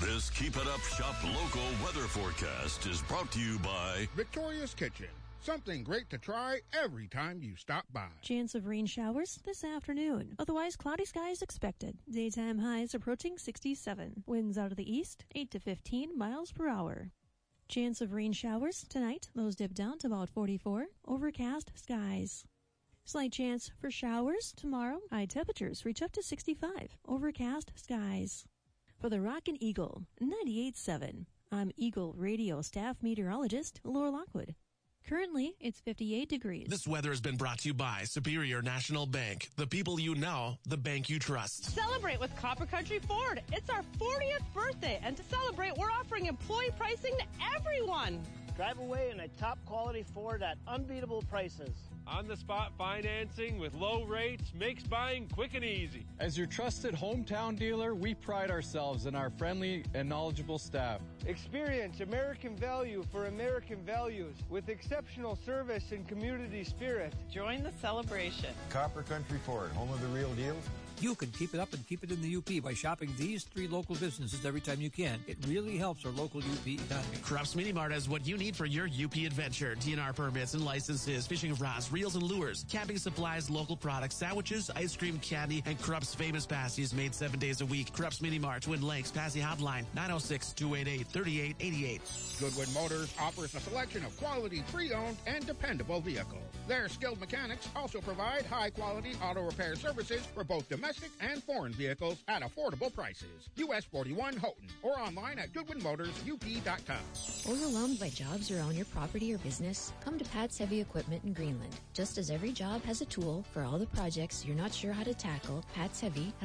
This Keep It Up Shop local weather forecast is brought to you by Victoria's Kitchen. Something great to try every time you stop by. Chance of rain showers this afternoon. Otherwise, cloudy skies expected. Daytime highs approaching 67. Winds out of the east, 8 to 15 miles per hour. Chance of rain showers tonight. Those dip down to about 44. Overcast skies. Slight chance for showers tomorrow. High temperatures reach up to 65. Overcast skies. For the Rockin' Eagle, 98.7. I'm Eagle Radio staff meteorologist Laura Lockwood. Currently, it's 58 degrees. This weather has been brought to you by Superior National Bank. The people you know, the bank you trust. Celebrate with Copper Country Ford. It's our 40th birthday, and to celebrate, we're offering employee pricing to everyone. Drive away in a top-quality Ford at unbeatable prices. On-the-spot financing with low rates makes buying quick and easy. As your trusted hometown dealer, we pride ourselves in our friendly and knowledgeable staff. Experience American value for American values with exceptional service and community spirit. Join the celebration. Copper Country Ford, home of the real deal. You can keep it up and keep it in the UP by shopping these 3 local businesses every time you can. It really helps our local UP economy. Krupp's Mini Mart has what you need for your UP adventure. DNR permits and licenses, fishing rods, reels and lures, camping supplies, local products, sandwiches, ice cream, candy, and Krupp's famous pasties made 7 days a week. Krupp's Mini Mart, Twin Lakes, Passy Hotline, 906-288-3888. Goodwin Motors offers a selection of quality, pre-owned, and dependable vehicles. Their skilled mechanics also provide high-quality auto repair services for both domestic and foreign vehicles at affordable prices. US 41 Houghton or online at GoodwinMotorsUP.com. Overwhelmed by jobs around your property or business? Come to Pat's Heavy Equipment in Greenland. Just as every job has a tool for all the projects you're not sure how to tackle, Pat's Heavy has